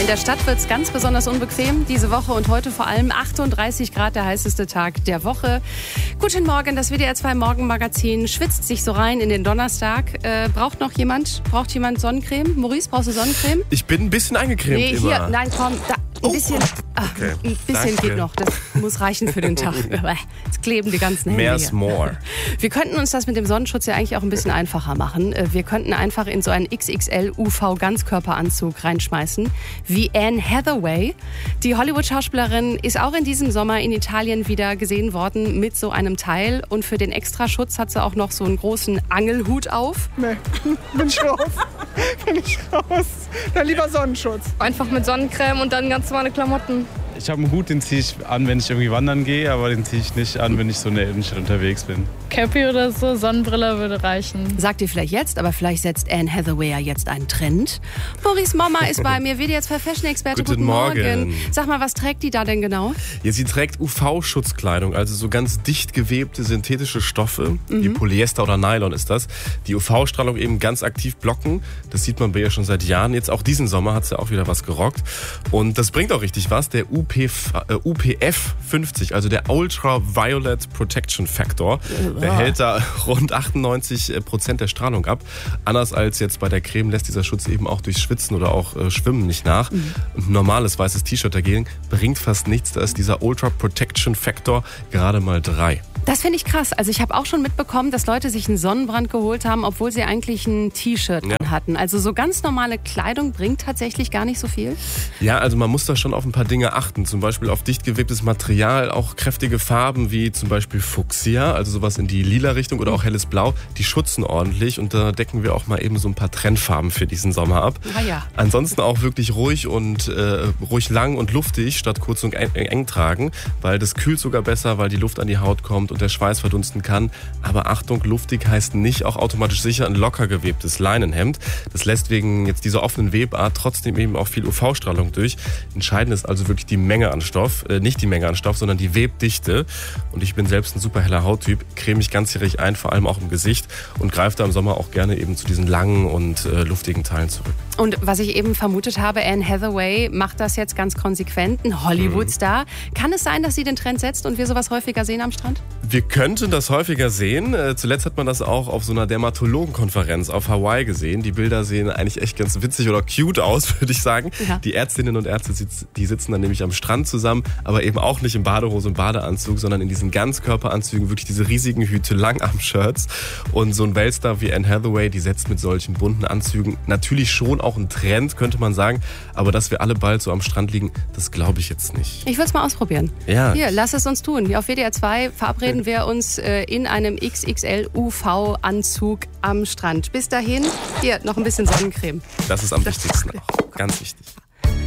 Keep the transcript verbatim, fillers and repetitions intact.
in der Stadt wird es ganz besonders unbequem. Diese Woche und heute vor allem achtunddreißig Grad, der heißeste Tag der Woche. Guten Morgen, das W D R zwei Morgenmagazin schwitzt sich so rein in den Donnerstag. Äh, braucht noch jemand? Braucht jemand Sonnencreme? Maurice, brauchst du Sonnencreme? Ich bin ein bisschen eingecremt nee, immer. Hier, nein, komm, da, ein bisschen, ach, okay. ein bisschen Danke. geht noch. Das muss reichen für den Tag. Jetzt kleben die ganzen Hände Mehr is hier. more. Wir könnten uns das mit dem Sonnenschutz ja eigentlich auch ein bisschen einfacher machen. Wir könnten einfach in so einen X X L U V-Ganzkörperanzug reinschmeißen, wie Anne Hathaway. Die Hollywood-Schauspielerin ist auch in diesem Sommer in Italien wieder gesehen worden mit so einem Teil. Und für den Extraschutz hat sie auch noch so einen großen Angelhut auf. Nee, bin ich raus. Bin ich raus. Dann lieber Sonnenschutz. Einfach mit Sonnencreme und dann ganz normale Klamotten. Ich habe einen Hut, den ziehe ich an, wenn ich irgendwie wandern gehe, aber den ziehe ich nicht an, wenn ich so in der Innenstadt unterwegs bin. Cappy oder so, Sonnenbrille würde reichen. Sagt ihr vielleicht jetzt, aber vielleicht setzt Anne Hathaway ja jetzt einen Trend. Maurice Momma ist bei mir, W D R zwei Fashion-Experte. Guten Guten Morgen. Morgen. Sag mal, was trägt die da denn genau? Ja, sie trägt U V-Schutzkleidung, also so ganz dicht gewebte synthetische Stoffe, wie Polyester oder Nylon ist das, die U V-Strahlung eben ganz aktiv blocken. Das sieht man bei ihr schon seit Jahren. Jetzt auch diesen Sommer hat sie auch wieder was gerockt. Und das bringt auch richtig was. Der U P F fünfzig, also der Ultraviolet Protection Factor, der hält da rund achtundneunzig Prozent der Strahlung ab. Anders als jetzt bei der Creme lässt dieser Schutz eben auch durch Schwitzen oder auch äh, Schwimmen nicht nach. Mhm. Ein normales weißes T-Shirt dagegen bringt fast nichts. Da ist dieser Ultra Protection Factor gerade mal drei. Das finde ich krass. Also ich habe auch schon mitbekommen, dass Leute sich einen Sonnenbrand geholt haben, obwohl sie eigentlich ein T-Shirt Ja. hatten. Also so ganz normale Kleidung bringt tatsächlich gar nicht so viel. Ja, also man muss da schon auf ein paar Dinge achten. Zum Beispiel auf dicht gewebtes Material, auch kräftige Farben wie zum Beispiel Fuchsia, also sowas in die lila Richtung oder auch helles Blau. Die schutzen ordentlich und da decken wir auch mal eben so ein paar Trendfarben für diesen Sommer ab. Ah ja. Ansonsten auch wirklich ruhig und äh, ruhig lang und luftig statt kurz und eng, eng tragen, weil das kühlt sogar besser, weil die Luft an die Haut kommt und der Schweiß verdunsten kann. Aber Achtung, luftig heißt nicht auch automatisch sicher ein locker gewebtes Leinenhemd. Das lässt wegen jetzt dieser offenen Webart trotzdem eben auch viel U V-Strahlung durch. Entscheidend ist also wirklich die Menge an Stoff, äh, nicht die Menge an Stoff, sondern die Webdichte. Und ich bin selbst ein super heller Hauttyp, creme mich ganzjährig ein, vor allem auch im Gesicht und greife da im Sommer auch gerne eben zu diesen langen und äh, luftigen Teilen zurück. Und was ich eben vermutet habe, Anne Hathaway macht das jetzt ganz konsequent, ein Hollywood-Star. Kann es sein, dass sie den Trend setzt und wir sowas häufiger sehen am Strand? Wir könnten das häufiger sehen. Äh, zuletzt hat man das auch auf so einer Dermatologenkonferenz auf Hawaii gesehen. Die Bilder sehen eigentlich echt ganz witzig oder cute aus, würde ich sagen. Ja. Die Ärztinnen und Ärzte, die sitzen dann nämlich am Strand zusammen, aber eben auch nicht in Badehose und Badeanzug, sondern in diesen Ganzkörperanzügen, wirklich diese riesigen Hüte, Langarm-Shirts. Und so ein Weltstar wie Anne Hathaway, die setzt mit solchen bunten Anzügen natürlich schon auch einen Trend, könnte man sagen. Aber dass wir alle bald so am Strand liegen, das glaube ich jetzt nicht. Ich würde es mal ausprobieren. Ja. Hier, lass es uns tun. Hier auf W D R zwei verabreden wir uns äh, in einem X X L U V-Anzug am Strand. Bis dahin, hier noch ein bisschen Sonnencreme. Das ist am wichtigsten auch. Ganz wichtig.